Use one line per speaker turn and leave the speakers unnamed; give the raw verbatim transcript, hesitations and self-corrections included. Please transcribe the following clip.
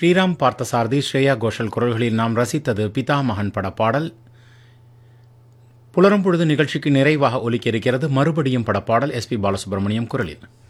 ஸ்ரீராம் பார்த்தசாரதி, ஸ்ரேயா கோஷல் குரல்களில் நாம் ரசித்தது பிதாமகன் படப்பாடல். புலரும் பொழுது நிகழ்ச்சிக்கு நிறைவாக ஒலிக்க இருக்கிறது மறுபடியும் படப்பாடல் எஸ் பி பாலசுப்ரமணியம் குரலில்.